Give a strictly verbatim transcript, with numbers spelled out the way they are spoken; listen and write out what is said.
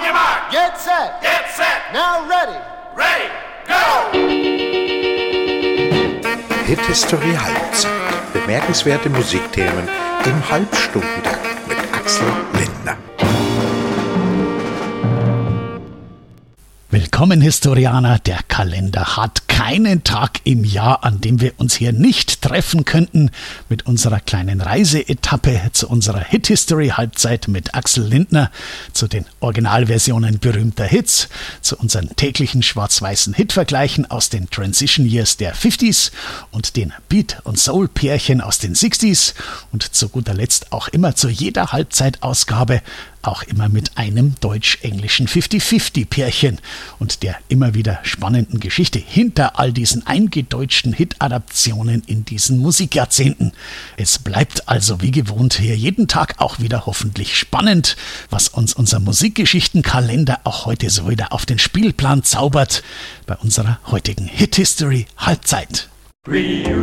your mark. Get set. Get set. Now ready. Ready. Go. Hit History Halbzeit. Bemerkenswerte Musikthemen im Halbstundentakt mit Axel Lindner. Willkommen, Historianer. Der Kalender hat keinen Tag im Jahr, an dem wir uns hier nicht treffen könnten mit unserer kleinen Reiseetappe zu unserer Hit-History-Halbzeit mit Axel Lindner, zu den Originalversionen berühmter Hits, zu unseren täglichen schwarz-weißen Hitvergleichen aus den Transition Years der fünfziger und den Beat- und Soul-Pärchen aus den sechziger und zu guter Letzt auch immer zu jeder Halbzeitausgabe auch immer mit einem deutsch-englischen fünfzig fünfzig Pärchen und der immer wieder spannenden Geschichte hinter all diesen eingedeutschten Hit-Adaptionen in diesen Musikjahrzehnten. Es bleibt also wie gewohnt hier jeden Tag auch wieder hoffentlich spannend, was uns unser Musikgeschichtenkalender auch heute so wieder auf den Spielplan zaubert bei unserer heutigen Hit-History-Halbzeit. Reunion.